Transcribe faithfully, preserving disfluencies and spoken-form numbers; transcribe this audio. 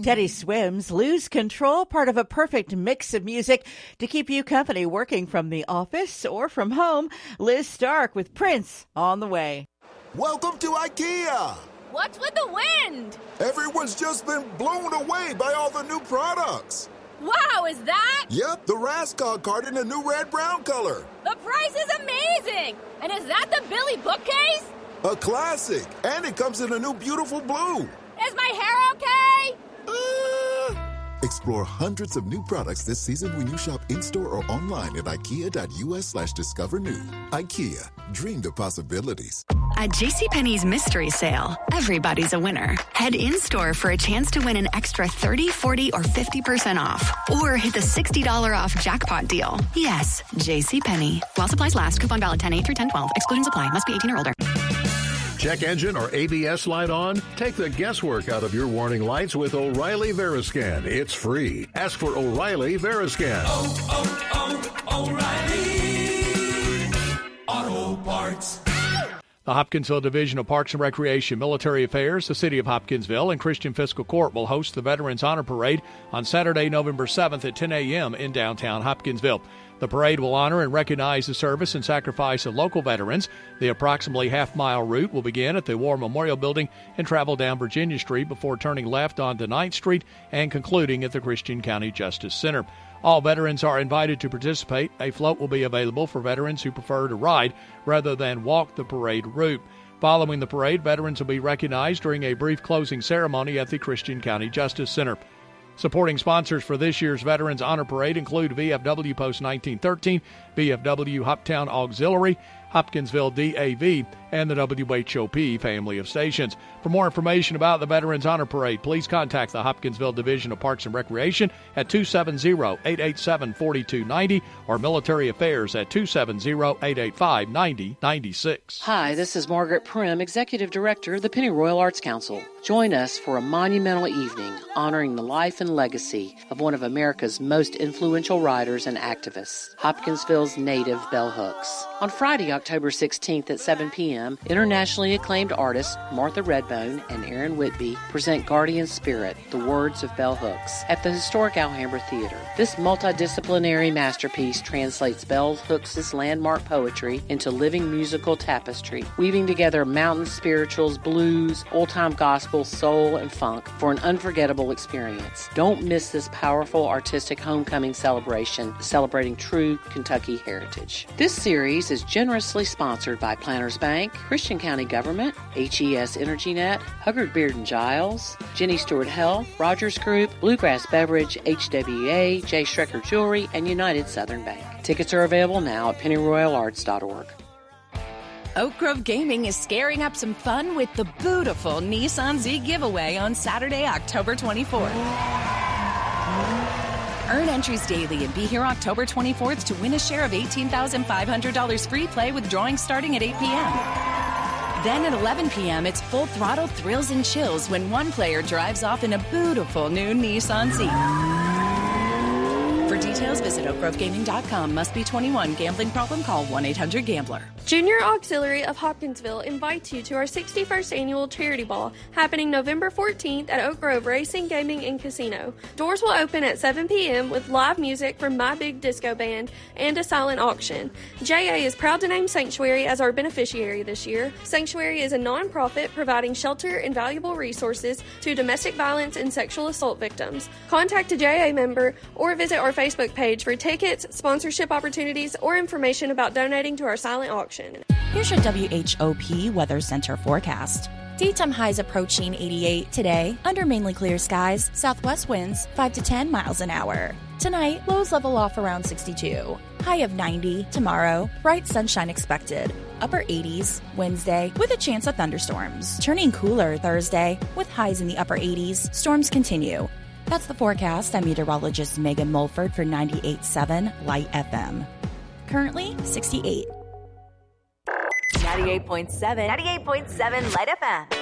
Teddy Swims, Lose Control, part of a perfect mix of music to keep you company working from the office or from home. Liz Stark with Prince on the way. Welcome to IKEA. What's with the wind? Everyone's just been blown away by all the new products. Wow, is that? Yep, the Raskog card in a new red-brown color. The price is amazing. And is that the Billy bookcase? A classic. And it comes in a new beautiful blue. Is my hair okay? Uh... Explore hundreds of new products this season when you shop in-store or online at ikea.us slash discover new. IKEA, dream the possibilities. At JCPenney's mystery sale, everybody's a winner. Head in-store for a chance to win an extra thirty, forty, or fifty percent off. Or hit the sixty dollars off jackpot deal. Yes, JCPenney. While supplies last, coupon valid ten eight through ten twelve. Exclusions apply. Must be eighteen or older. Check engine or A B S light on? Take the guesswork out of your warning lights with O'Reilly Veriscan. It's free. Ask for O'Reilly Veriscan. Oh, oh, oh, O'Reilly Auto Parts. The Hopkinsville Division of Parks and Recreation, Military Affairs, the City of Hopkinsville, and Christian Fiscal Court will host the Veterans Honor Parade on Saturday, November seventh at ten a.m. in downtown Hopkinsville. The parade will honor and recognize the service and sacrifice of local veterans. The approximately half-mile route will begin at the War Memorial Building and travel down Virginia Street before turning left onto ninth Street and concluding at the Christian County Justice Center. All veterans are invited to participate. A float will be available for veterans who prefer to ride rather than walk the parade route. Following the parade, veterans will be recognized during a brief closing ceremony at the Christian County Justice Center. Supporting sponsors for this year's Veterans Honor Parade include V F W Post nineteen thirteen, V F W Hoptown Auxiliary, Hopkinsville D A V, and the W H O P family of stations. For more information about the Veterans Honor Parade, please contact the Hopkinsville Division of Parks and Recreation at two seven zero, eight eight seven, four two nine zero or Military Affairs at two seven zero, eight eight five, nine zero nine six. Hi, this is Margaret Prim, Executive Director of the Pennyroyal Arts Council. Join us for a monumental evening honoring the life and legacy of one of America's most influential writers and activists, Hopkinsville's native bell hooks. On Friday, October sixteenth at seven p.m., internationally acclaimed artists Martha Redbone and Aaron Whitby present Guardian Spirit, The Words of Bell Hooks, at the historic Alhambra Theater. This multidisciplinary masterpiece translates bell hooks' landmark poetry into living musical tapestry, weaving together mountain spirituals, blues, old-time gospel, soul, and funk for an unforgettable experience. Don't miss this powerful artistic homecoming celebration celebrating true Kentucky heritage. This series is generously sponsored by Planters Bank, Christian County Government, H E S Energy Net, Huggard Beard and Giles, Jenny Stewart Health, Rogers Group, Bluegrass Beverage, H W A, J. Schrecker Jewelry, and United Southern Bank. Tickets are available now at pennyroyal arts dot org. Oak Grove Gaming is scaring up some fun with the beautiful Nissan Z giveaway on Saturday, October twenty-fourth. Earn entries daily and be here October twenty-fourth to win a share of eighteen thousand five hundred dollars free play with drawings starting at eight p.m. Then at eleven p.m., it's full throttle thrills and chills when one player drives off in a beautiful new Nissan Z. For details, visit oak grove gaming dot com. Must be twenty-one. Gambling problem? Call one eight hundred gambler. Junior Auxiliary of Hopkinsville invites you to our sixty-first Annual Charity Ball happening November fourteenth at Oak Grove Racing, Gaming, and Casino. Doors will open at seven p.m. with live music from My Big Disco Band and a silent auction. J A is proud to name Sanctuary as our beneficiary this year. Sanctuary is a non-profit providing shelter and valuable resources to domestic violence and sexual assault victims. Contact a J A member or visit our Facebook page for tickets, sponsorship opportunities, or information about donating to our silent auction. Here's your W H O P Weather Center forecast. Daytime highs approaching eighty-eight today, under mainly clear skies, southwest winds five to ten miles an hour. Tonight, lows level off around sixty-two. High of ninety tomorrow, bright sunshine expected. Upper eighties Wednesday with a chance of thunderstorms. Turning cooler Thursday with highs in the upper eighties. Storms continue. That's the forecast. I'm meteorologist Megan Mulford for ninety-eight point seven Light F M. Currently sixty-eight. ninety-eight point seven ninety-eight point seven Light F M.